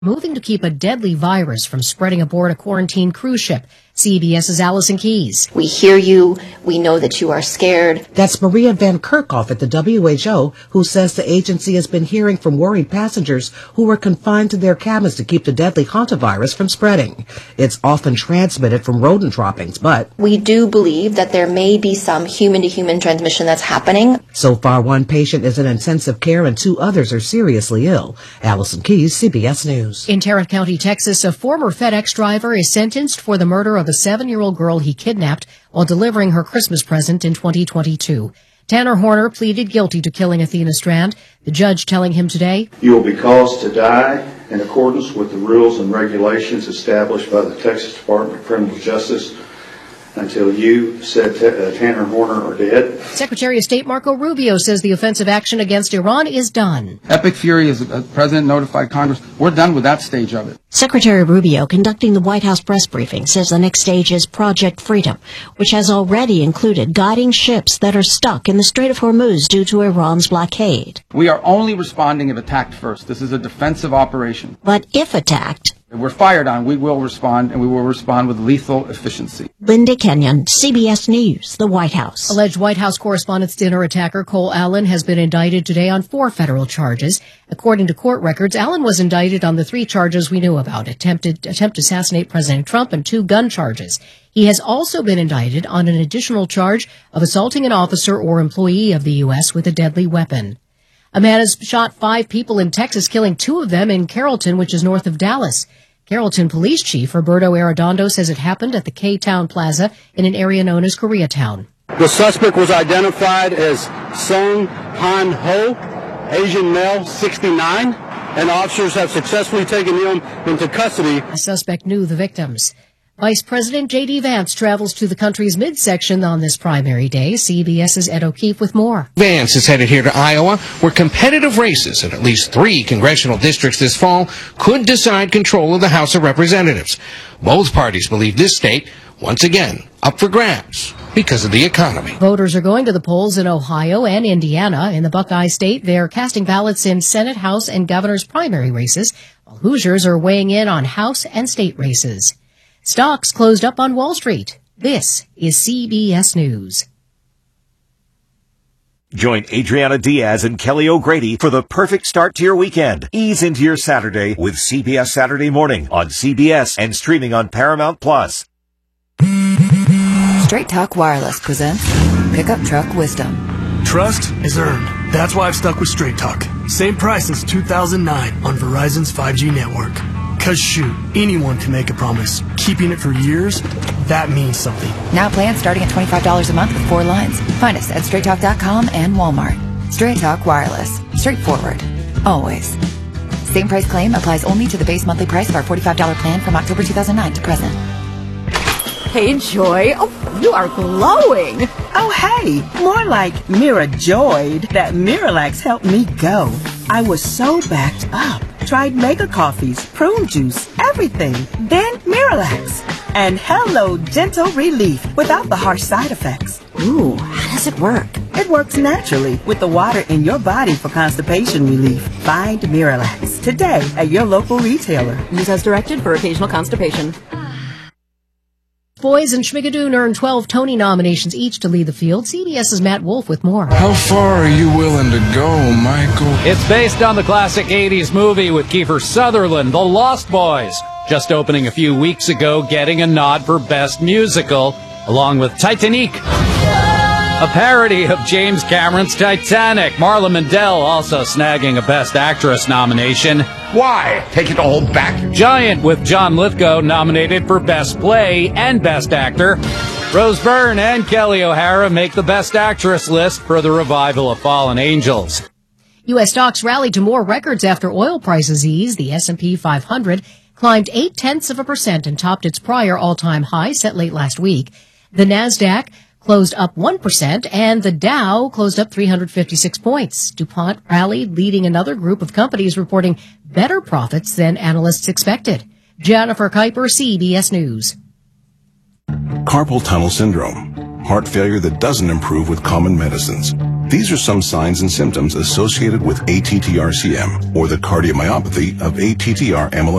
moving to keep a deadly virus from spreading aboard a quarantine cruise ship. CBS's Allison Keyes. We hear you. We know that you are scared. That's Maria Van Kerkhoff at the WHO, who says the agency has been hearing from worried passengers who were confined to their cabins to keep the deadly hantavirus from spreading. It's often transmitted from rodent droppings, but we do believe that there may be some human-to-human transmission that's happening. So far, one patient is in intensive care and 2 others are seriously ill. Allison Keyes, CBS News. In Tarrant County, Texas, a former FedEx driver is sentenced for the murder of a 7-year-old girl he kidnapped while delivering her Christmas present in 2022. Tanner Horner pleaded guilty to killing Athena Strand. The judge telling him today, "You will be caused to die in accordance with the rules and regulations established by the Texas Department of Criminal Justice until you, said Tanner Horner, are dead." Secretary of State Marco Rubio says the offensive action against Iran is done. Epic fury, as the president notified Congress. We're done with that stage of it. Secretary Rubio, conducting the White House press briefing, says the next stage is Project Freedom, which has already included guiding ships that are stuck in the Strait of Hormuz due to Iran's blockade. We are only responding if attacked first. This is a defensive operation. But if attacked, if we're fired on, we will respond, and we will respond with lethal efficiency. Linda Kenyon, CBS News, the White House. Alleged White House Correspondents' Dinner attacker Cole Allen has been indicted today on 4 federal charges. According to court records, Allen was indicted on the 3 charges we knew about: attempt to assassinate President Trump and 2 gun charges. He has also been indicted on an additional charge of assaulting an officer or employee of the U.S. with a deadly weapon. A man has shot 5 people in Texas, killing 2 of them in Carrollton, which is north of Dallas. Carrollton Police Chief Roberto Arredondo says it happened at the K-Town Plaza in an area known as Koreatown. The suspect was identified as Sung Han Ho, Asian male, 69, and officers have successfully taken him into custody. The suspect knew the victims. Vice President J.D. Vance travels to the country's midsection on this primary day. CBS's Ed O'Keefe with more. Vance is headed here to Iowa, where competitive races in at least 3 congressional districts this fall could decide control of the House of Representatives. Both parties believe this state, once again, up for grabs because of the economy. Voters are going to the polls in Ohio and Indiana. In the Buckeye State, they're casting ballots in Senate, House, and governor's primary races, while Hoosiers are weighing in on House and state races. Stocks closed up on Wall Street. This is CBS News. Join Adriana Diaz and Kelly O'Grady for the perfect start to your weekend. Ease into your Saturday with CBS Saturday Morning on CBS and streaming on Paramount Plus. Straight Talk Wireless presents Pickup Truck Wisdom. Trust is earned. That's why I've stuck with Straight Talk. Same price since 2009 on Verizon's 5G network. Cause shoot, anyone can make a promise. Keeping it for years, that means something. Now plans starting at $25 a month with 4 lines. Find us at StraightTalk.com and Walmart. Straight Talk Wireless. Straightforward. Always. Same price claim applies only to the base monthly price of our $45 plan from October 2009 to present. Hey, Joy. Oh, you are glowing. Oh, hey. More like Mira joyed that Miralax helped me go. I was so backed up. Tried mega coffees, prune juice, everything. Then Miralax. And hello, gentle relief without the harsh side effects. Ooh, how does it work? It works naturally with the water in your body for constipation relief. Find Miralax today at your local retailer. Use as directed for occasional constipation. Boys and Schmigadoon earned 12 Tony nominations each to lead the field. CBS's Matt Wolf with more. How far are you willing to go, Michael? It's based on the classic 80s movie with Kiefer Sutherland, The Lost Boys, just opening a few weeks ago, getting a nod for Best Musical, along with Titanic, a parody of James Cameron's Titanic. Marla Mandel also snagging a Best Actress nomination. Why? Take it all back. Giant with John Lithgow nominated for Best Play and Best Actor. Rose Byrne and Kelly O'Hara make the Best Actress list for the revival of Fallen Angels. U.S. stocks rallied to more records after oil prices eased. The S&P 500 climbed 0.8% and topped its prior all-time high set late last week. The Nasdaq closed up 1%, and the Dow closed up 356 points. DuPont rallied, leading another group of companies reporting better profits than analysts expected. Jennifer Kuiper, CBS News. Carpal tunnel syndrome, heart failure that doesn't improve with common medicines. These are some signs and symptoms associated with ATTR-CM, or the cardiomyopathy of ATTR amyloidosis.